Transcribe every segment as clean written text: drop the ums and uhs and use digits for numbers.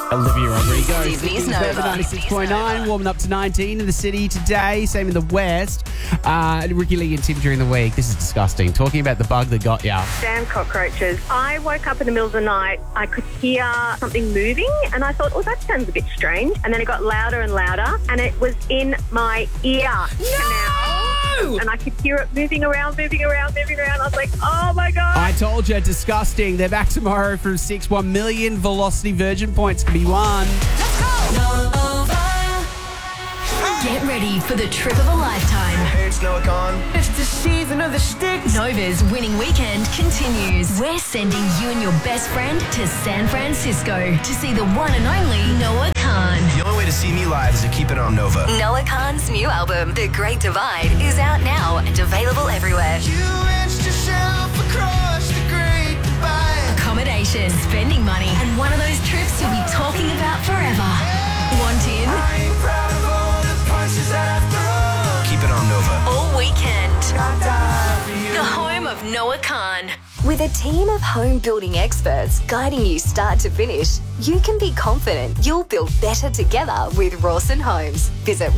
Olivia Rodrigo. Sydney's Nova. 96.9, warming up to 19 in the city today, same in the west. Ricky Lee and Tim during the week. This is disgusting. Talking about the bug that got ya. Damn cockroaches. I woke up in the middle of the night. I could hear something moving and I thought, oh, that sounds a bit strange. And then it got louder and louder and it was in my ear canal. And I could hear it moving around. I was like, oh my God. I told you, disgusting. They're back tomorrow from 6. 1 million Velocity Virgin points can be won. Let's go! Get ready for the trip of a lifetime. Hey, it's Noah Khan. It's the season of the sticks. Nova's winning weekend continues. We're sending you and your best friend to San Francisco to see the one and only Noah Khan. The only way to see me live is to keep it on Nova. Noah Khan's new album, The Great Divide, is out now and available everywhere. You edged yourself across the Great Divide. Accommodation, spending money, and one of those trips you'll be talking about forever. Want in? I ain't proud of all the punches that I've thrown. Keep it on Nova. All weekend. I die for you. The home of Noah Khan. With a team of home building experts guiding you start to finish, you can be confident you'll build better together with Rawson Homes. Visit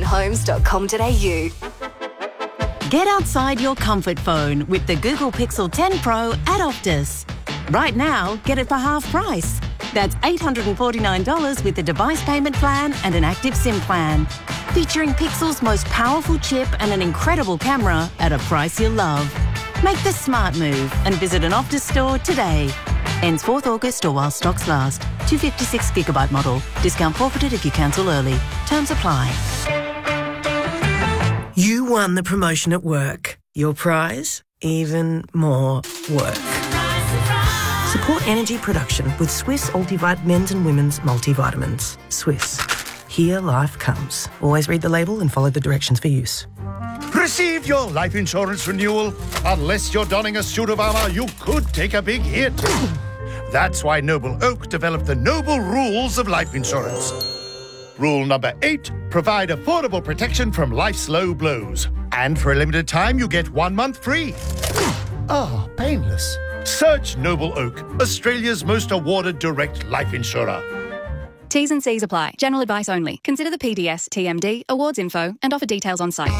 rawsonhomes.com.au. Get outside your comfort phone with the Google Pixel 10 Pro at Optus. Right now, get it for half price. That's $849 with the device payment plan and an active SIM plan. Featuring Pixel's most powerful chip and an incredible camera at a price you'll love. Make the smart move and visit an Optus store today. Ends 4th August or while stocks last. 256GB model. Discount forfeited if you cancel early. Terms apply. You won the promotion at work. Your prize? Even more work. Support energy production with Swiss Ultivite men's and women's multivitamins. Swiss. Here life comes. Always read the label and follow the directions for use. Receive your life insurance renewal. Unless you're donning a suit of armor, you could take a big hit. That's why Noble Oak developed the Noble Rules of Life Insurance. Rule number 8, provide affordable protection from life's low blows. And for a limited time, you get 1 month free. Ah, painless. Search Noble Oak, Australia's most awarded direct life insurer. T's and C's apply. General advice only. Consider the PDS, TMD, awards info, and offer details on site.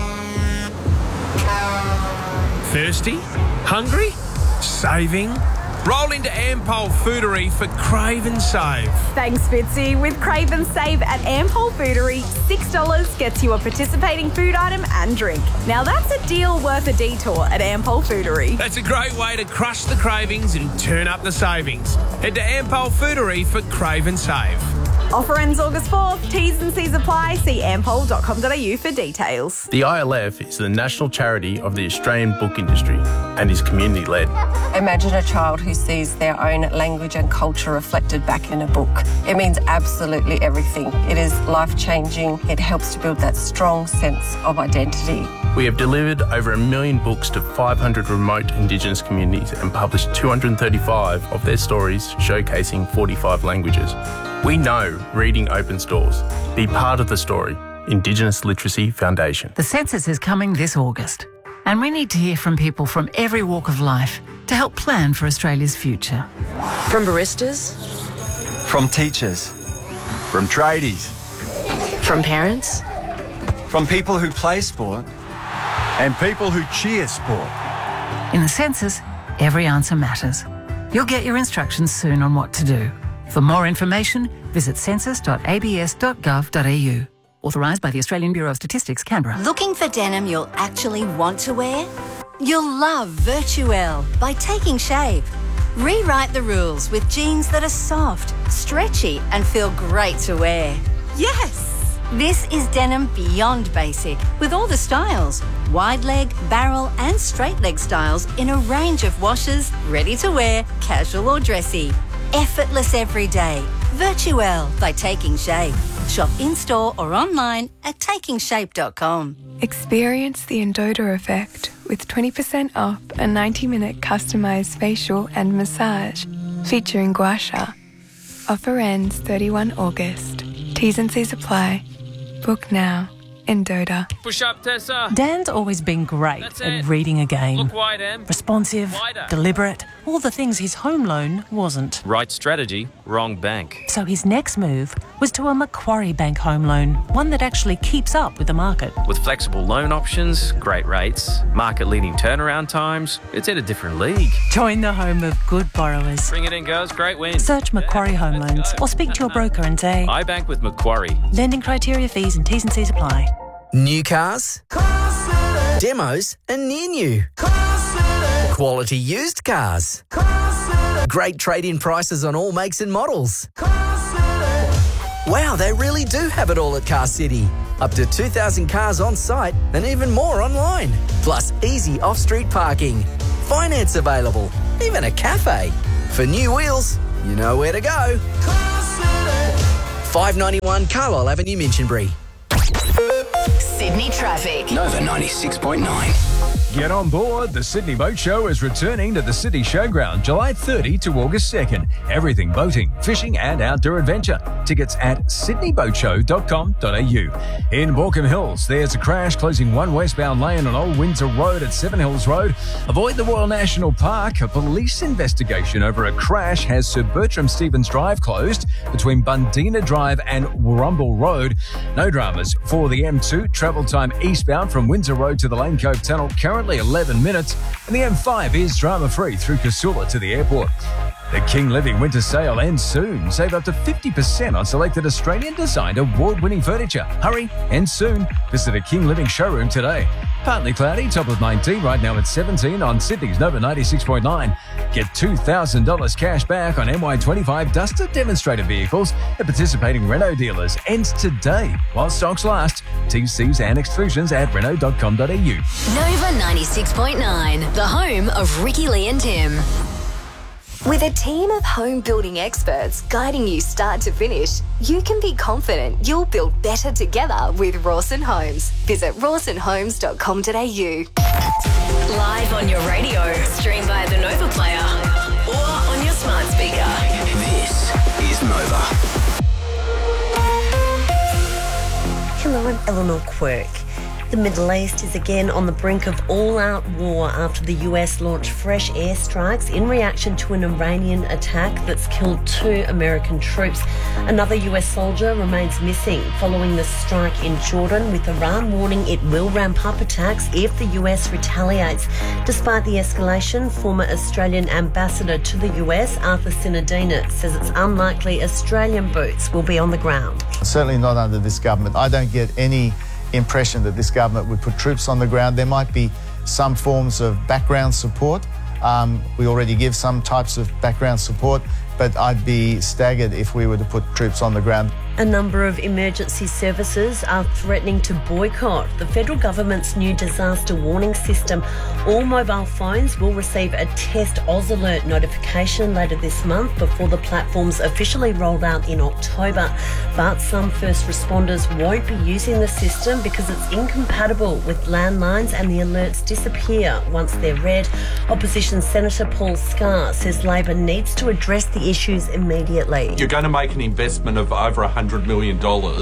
Thirsty? Hungry? Saving? Roll into Ampol Foodery for Crave and Save. Thanks, Fitzy. With Crave and Save at Ampol Foodery, $6 gets you a participating food item and drink. Now that's a deal worth a detour at Ampol Foodery. That's a great way to crush the cravings and turn up the savings. Head to Ampol Foodery for Crave and Save. Offer ends August 4th. T's and C's apply. See ampol.com.au for details. The ILF is the national charity of the Australian book industry and is community-led. Imagine a child who sees their own language and culture reflected back in a book. It means absolutely everything. It is life-changing. It helps to build that strong sense of identity. We have delivered over 1 million books to 500 remote Indigenous communities and published 235 of their stories showcasing 45 languages. We know reading opens doors. Be part of the story. Indigenous Literacy Foundation. The census is coming this August, and we need to hear from people from every walk of life to help plan for Australia's future. From baristas, from teachers, from tradies, from parents, from people who play sport, and people who cheer sport. In the census, every answer matters. You'll get your instructions soon on what to do. For more information, visit census.abs.gov.au. Authorised by the Australian Bureau of Statistics, Canberra. Looking for denim you'll actually want to wear? You'll love Virtuelle by Taking Shape. Rewrite the rules with jeans that are soft, stretchy, and feel great to wear. Yes! This is denim beyond basic, with all the styles. Wide leg, barrel, and straight leg styles in a range of washes, ready to wear, casual or dressy. Effortless every day. Virtuelle by Taking Shape. Shop in-store or online at takingshape.com. Experience the Endota effect with 20% off a 90-minute customised facial and massage featuring Gua Sha. Offer ends 31 August. T's and C's apply. Book now. Endota. Push up, Tessa. Dan's always been great at reading a game. Look wide, Em. Responsive, Wider. deliberate, all the things his home loan wasn't. Right strategy, wrong bank. So his next move was to a Macquarie Bank home loan, one that actually keeps up with the market. With flexible loan options, great rates, market-leading turnaround times, it's in a different league. Join the home of good borrowers. Bring it in, girls. Great win. Search Macquarie Home Loans or speak to your broker and say, I bank with Macquarie. Lending criteria, fees and T's and C's apply. New cars, demos and near new. Quality used cars. Great trade-in prices on all makes and models. Wow, they really do have it all at Car City. Up to 2,000 cars on site and even more online. Plus easy off-street parking. Finance available. Even a cafe. For new wheels, you know where to go. 591 Carlisle Avenue, Minchinbury. Sydney traffic. Nova 96.9. Get on board. The Sydney Boat Show is returning to the City Showground July 30 to August 2nd. Everything boating, fishing and outdoor adventure. Tickets at sydneyboatshow.com.au. In Baulkham Hills, there's a crash closing one westbound lane on Old Windsor Road at Seven Hills Road. Avoid the Royal National Park. A police investigation over a crash has Sir Bertram Stevens Drive closed between Bundina Drive and Warrumble Road. No dramas for the M2. Travel time eastbound from Windsor Road to the Lane Cove Tunnel currently 11 minutes, and the M5 is drama-free through Casula to the airport. The King Living Winter Sale ends soon. Save up to 50% on selected Australian-designed award-winning furniture. Hurry, ends soon. Visit a King Living showroom today. Partly cloudy, top of 19, right now at 17 on Sydney's Nova 96.9. Get $2,000 cash back on MY25 Duster demonstrator vehicles at participating Renault dealers. Ends today while stocks last. TCs and exclusions at Renault.com.au. Nova 96.9, the home of Ricky Lee and Tim. With a team of home building experts guiding you start to finish, you can be confident you'll build better together with Rawson Homes. Visit rawsonhomes.com.au. Live on your radio, stream via the Nova Player or on your smart speaker. This is Nova. Hello, I'm Eleanor Quirk. The Middle East is again on the brink of all-out war after the US launched fresh airstrikes in reaction to an Iranian attack that's killed 2 American troops. Another US soldier remains missing following the strike in Jordan, with Iran warning it will ramp up attacks if the US retaliates. Despite the escalation, former Australian ambassador to the US, Arthur Sinodina, says it's unlikely Australian boots will be on the ground. Certainly not under this government. I don't get any impression that this government would put troops on the ground. There might be some forms of background support. We already give some types of background support, but I'd be staggered if we were to put troops on the ground. A number of emergency services are threatening to boycott the federal government's new disaster warning system. All mobile phones will receive a Test Oz Alert notification later this month before the platform's officially rolled out in October. But some first responders won't be using the system because it's incompatible with landlines and the alerts disappear once they're read. Opposition Senator Paul Scar says Labor needs to address the issues immediately. You're going to make an investment of over $100 million.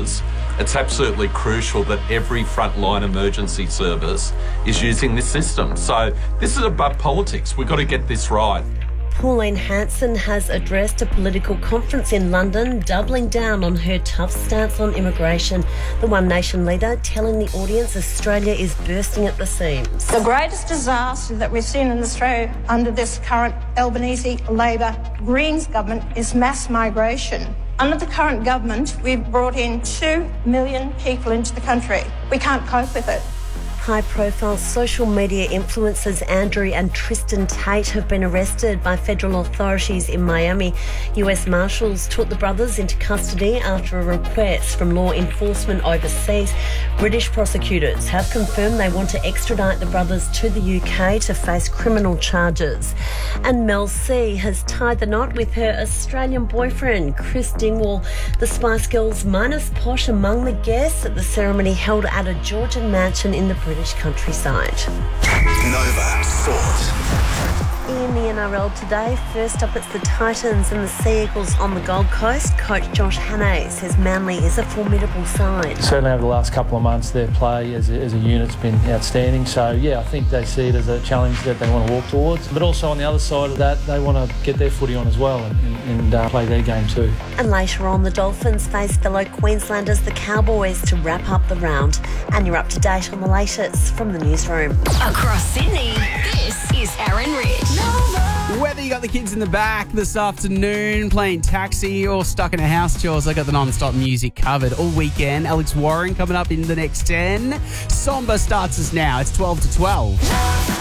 It's absolutely crucial that every frontline emergency service is using this system. So this is above politics. We've got to get this right. Pauline Hanson has addressed a political conference in London, doubling down on her tough stance on immigration. The One Nation leader telling the audience Australia is bursting at the seams. The greatest disaster that we've seen in Australia under this current Albanese Labor Greens government is mass migration. Under the current government, we've brought in 2 million people into the country. We can't cope with it. High-profile social media influencers Andrew and Tristan Tate have been arrested by federal authorities in Miami. US Marshals took the brothers into custody after a request from law enforcement overseas. British prosecutors have confirmed they want to extradite the brothers to the UK to face criminal charges. And Mel C has tied the knot with her Australian boyfriend, Chris Dingwall. The Spice Girls minus Posh among the guests at the ceremony held at a Georgian mansion in the British countryside. Nova Sport. In the NRL today, first up it's the Titans and the Sea Eagles on the Gold Coast. Coach Josh Hannay says Manly is a formidable side. Certainly over the last couple of months their play as a unit's been outstanding, so yeah, I think they see it as a challenge that they want to walk towards, but also on the other side of that they want to get their footy on as well and play their game too. And later on, the Dolphins face fellow Queenslanders the Cowboys to wrap up the round. And you're up to date on the latest from the newsroom. Across Sydney, this is Aaron Rich. Whether you got the kids in the back this afternoon playing taxi or stuck in a house chores, I got the non-stop music covered all weekend. Alex Warren coming up in the next 10. Somber starts us now. It's 12 to 12.